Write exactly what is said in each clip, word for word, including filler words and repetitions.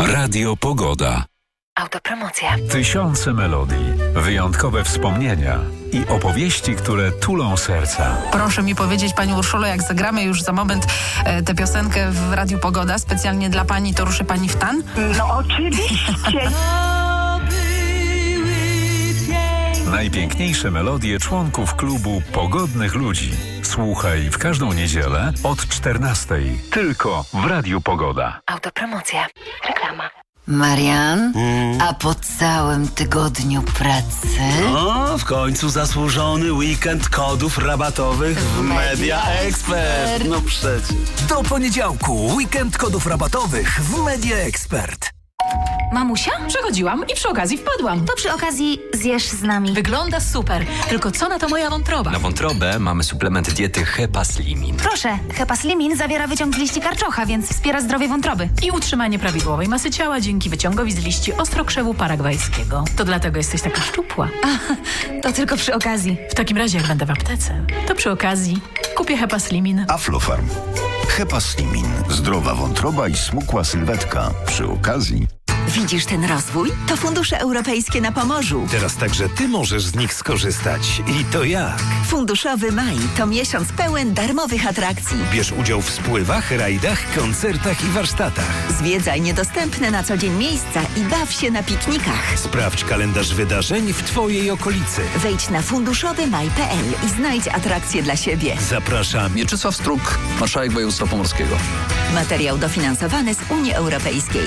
Radio Pogoda. Autopromocja. Tysiące melodii, wyjątkowe wspomnienia i opowieści, które tulą serca. Proszę mi powiedzieć, Pani Urszulo, jak zagramy już za moment e, tę piosenkę w Radiu Pogoda, specjalnie dla Pani, to ruszy Pani w tan? No oczywiście. Najpiękniejsze melodie członków klubu Pogodnych Ludzi. Słuchaj w każdą niedzielę od czternastej. Tylko w Radiu Pogoda. Autopromocja. Reklama. Marian, mm. a po całym tygodniu pracy? O, w końcu zasłużony weekend kodów rabatowych w Media Expert. No przecież. Do poniedziałku weekend kodów rabatowych w Media Expert. Mamusia? Przechodziłam i przy okazji wpadłam. To przy okazji zjesz z nami. Wygląda super, tylko co na to moja wątroba? Na wątrobę mamy suplement diety Hepaslimin. Proszę, Hepaslimin zawiera wyciąg z liści karczocha, więc wspiera zdrowie wątroby. I utrzymanie prawidłowej masy ciała dzięki wyciągowi z liści ostrokrzewu paragwajskiego. To dlatego jesteś taka szczupła. A, to tylko przy okazji. W takim razie, jak będę w aptece, to przy okazji kupię Hepaslimin. Aflofarm. Hepaslimin. Zdrowa wątroba i smukła sylwetka. Przy okazji... Widzisz ten rozwój? To fundusze europejskie na Pomorzu. Teraz także ty możesz z nich skorzystać. I to jak? Funduszowy maj to miesiąc pełen darmowych atrakcji. Bierz udział w spływach, rajdach, koncertach i warsztatach. Zwiedzaj niedostępne na co dzień miejsca i baw się na piknikach. Sprawdź kalendarz wydarzeń w twojej okolicy. Wejdź na funduszowy maj kropka pe el i znajdź atrakcje dla siebie. Zapraszam. Mieczysław Struk, marszałek województwa pomorskiego. Materiał dofinansowany z Unii Europejskiej.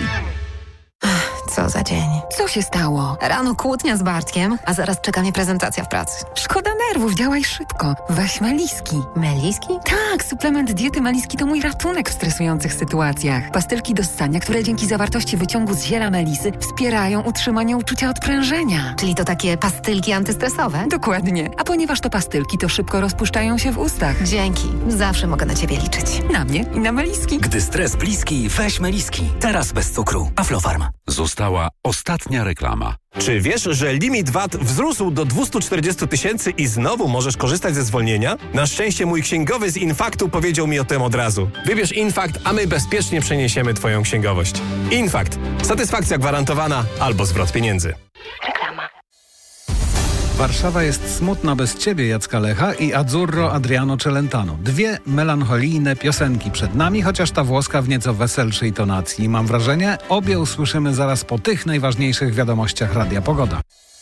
Co za dzień. Co się stało? Rano kłótnia z Bartkiem, a zaraz czeka mnie prezentacja w pracy. Szkoda nerwów, działaj szybko. Weź Meliski. Meliski? Tak, suplement diety Meliski to mój ratunek w stresujących sytuacjach. Pastylki do ssania, które dzięki zawartości wyciągu z ziela melisy wspierają utrzymanie uczucia odprężenia. Czyli to takie pastylki antystresowe? Dokładnie. A ponieważ to pastylki, to szybko rozpuszczają się w ustach. Dzięki. Zawsze mogę na ciebie liczyć. Na mnie i na Meliski. Gdy stres bliski, weź Meliski. Teraz bez cukru. Aflofarm. Została ostatnia reklama. Czy wiesz, że limit V A T wzrósł do dwieście czterdzieści tysięcy i znowu możesz korzystać ze zwolnienia? Na szczęście mój księgowy z Infaktu powiedział mi o tym od razu. Wybierz Infakt, a my bezpiecznie przeniesiemy twoją księgowość. Infakt. Satysfakcja gwarantowana albo zwrot pieniędzy. Reklama. Warszawa jest smutna bez ciebie, Jacka Lecha i Azzurro Adriano Celentano. Dwie melancholijne piosenki przed nami, chociaż ta włoska w nieco weselszej tonacji. Mam wrażenie, obie usłyszymy zaraz po tych najważniejszych wiadomościach Radia Pogoda.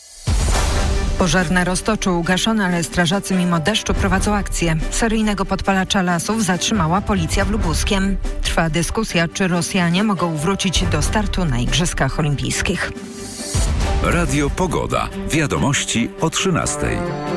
Pożar na Roztoczu ugaszony, ale strażacy mimo deszczu prowadzą akcję. Seryjnego podpalacza lasów zatrzymała policja w Lubuskiem. Trwa dyskusja, czy Rosjanie mogą wrócić do startu na Igrzyskach Olimpijskich. Radio Pogoda. Wiadomości o trzynastej.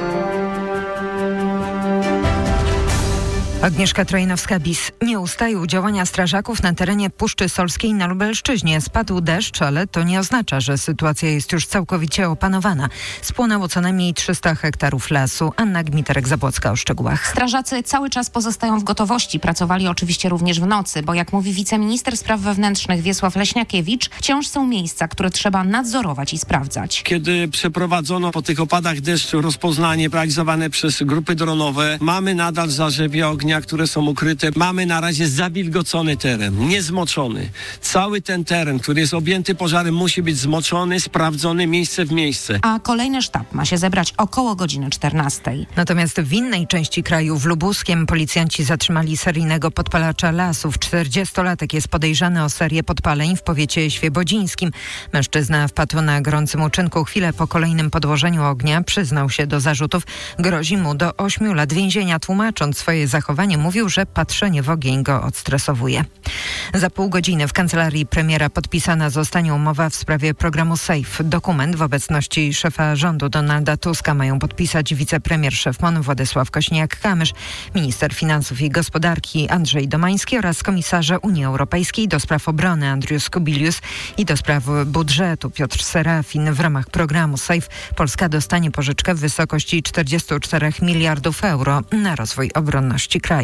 Agnieszka Trojnowska-Bis. Nie ustają działania strażaków na terenie Puszczy Solskiej na Lubelszczyźnie. Spadł deszcz, ale to nie oznacza, że sytuacja jest już całkowicie opanowana. Spłonęło co najmniej trzysta hektarów lasu. Anna Gmiterek-Zabłocka o szczegółach. Strażacy cały czas pozostają w gotowości. Pracowali oczywiście również w nocy, bo jak mówi wiceminister spraw wewnętrznych Wiesław Leśniakiewicz, wciąż są miejsca, które trzeba nadzorować i sprawdzać. Kiedy przeprowadzono po tych opadach deszczu rozpoznanie realizowane przez grupy dronowe, mamy nadal zarzewie ognia, które są ukryte. Mamy na razie zawilgocony teren, niezmoczony. Cały ten teren, który jest objęty pożarem, musi być zmoczony, sprawdzony miejsce w miejsce. A kolejny sztab ma się zebrać około godziny czternastej. Natomiast w innej części kraju, w Lubuskiem, policjanci zatrzymali seryjnego podpalacza lasów. czterdziestolatek jest podejrzany o serię podpaleń w powiecie świebodzińskim. Mężczyzna wpadł na gorącym uczynku chwilę po kolejnym podłożeniu ognia. Przyznał się do zarzutów. Grozi mu do ośmiu lat więzienia. Tłumacząc swoje zachowanie, mówił, że patrzenie w ogień go odstresowuje. Za pół godziny w kancelarii premiera podpisana zostanie umowa w sprawie programu SAFE. Dokument w obecności szefa rządu Donalda Tuska mają podpisać wicepremier szef M O N Władysław Kośniak-Kamysz, minister finansów i gospodarki Andrzej Domański oraz komisarze Unii Europejskiej do spraw obrony Andrius Kubilius i do spraw budżetu Piotr Serafin. W ramach programu SAFE Polska dostanie pożyczkę w wysokości czterdzieści cztery miliardów euro na rozwój obronności kraju.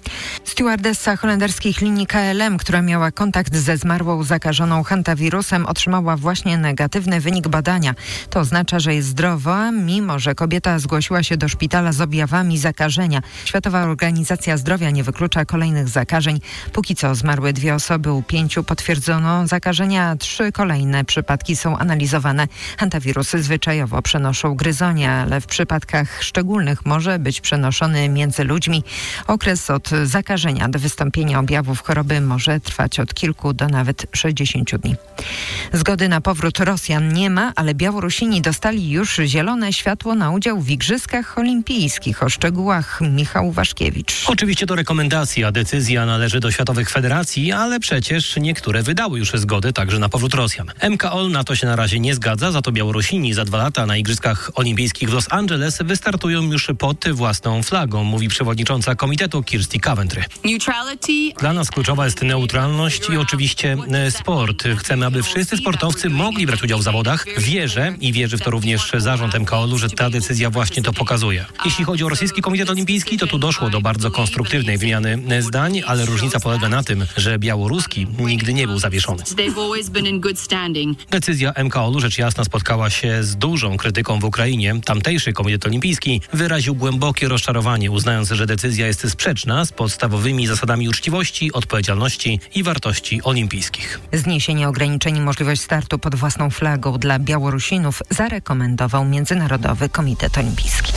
Stewardessa holenderskich linii K L M, która miała kontakt ze zmarłą zakażoną hantawirusem, otrzymała właśnie negatywny wynik badania. To oznacza, że jest zdrowa, mimo że kobieta zgłosiła się do szpitala z objawami zakażenia. Światowa Organizacja Zdrowia nie wyklucza kolejnych zakażeń. Póki co zmarły dwie osoby, u pięciu potwierdzono zakażenia, a trzy kolejne przypadki są analizowane. Hantawirusy zwyczajowo przenoszą gryzonie, ale w przypadkach szczególnych może być przenoszony między ludźmi. Okres od zakażenia do wystąpienia objawów choroby może trwać od kilku do nawet sześćdziesięciu dni. Zgody na powrót Rosjan nie ma, ale Białorusini dostali już zielone światło na udział w Igrzyskach Olimpijskich. O szczegółach Michał Waszkiewicz. Oczywiście to rekomendacja, decyzja należy do światowych federacji, ale przecież niektóre wydały już zgody także na powrót Rosjan. M K O L na to się na razie nie zgadza, za to Białorusini za dwa lata na Igrzyskach Olimpijskich w Los Angeles wystartują już pod własną flagą, mówi przewodnicząca komitetu Kirsty Coventry. Dla nas kluczowa jest neutralność i oczywiście sport. Chcemy, aby wszyscy sportowcy mogli brać udział w zawodach. Wierzę i wierzy w to również zarząd M K O L-u, że ta decyzja właśnie to pokazuje. Jeśli chodzi o Rosyjski Komitet Olimpijski, to tu doszło do bardzo konstruktywnej wymiany zdań, ale różnica polega na tym, że białoruski nigdy nie był zawieszony. Decyzja M K O L-u, rzecz jasna, spotkała się z dużą krytyką w Ukrainie. Tamtejszy Komitet Olimpijski wyraził głębokie rozczarowanie, uznając, że decyzja jest sprzeczna z podstawowymi zasadami uczciwości, odpowiedzialności i wartości olimpijskich. Zniesienie ograniczeń i możliwość startu pod własną flagą dla Białorusinów zarekomendował Międzynarodowy Komitet Olimpijski.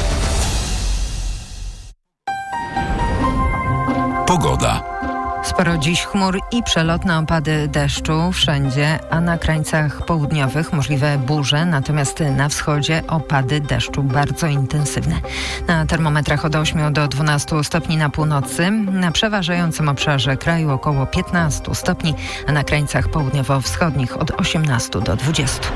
Pogoda. Sporo dziś chmur i przelotne opady deszczu wszędzie, a na krańcach południowych możliwe burze, natomiast na wschodzie opady deszczu bardzo intensywne. Na termometrach od ośmiu do dwunastu stopni na północy, na przeważającym obszarze kraju około piętnastu stopni, a na krańcach południowo-wschodnich od osiemnastu do dwudziestu.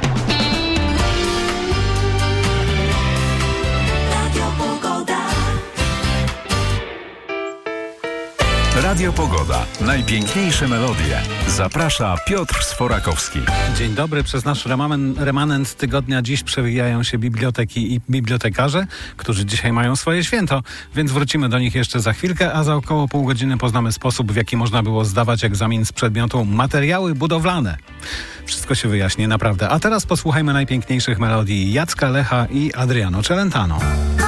Radio Pogoda. Najpiękniejsze melodie. Zaprasza Piotr Sforakowski. Dzień dobry. Przez nasz remanent, remanent tygodnia dziś przewijają się biblioteki i bibliotekarze, którzy dzisiaj mają swoje święto, więc wrócimy do nich jeszcze za chwilkę, a za około pół godziny poznamy sposób, w jaki można było zdawać egzamin z przedmiotu materiały budowlane. Wszystko się wyjaśni, naprawdę. A teraz posłuchajmy najpiękniejszych melodii Jacka Lecha i Adriano Celentano.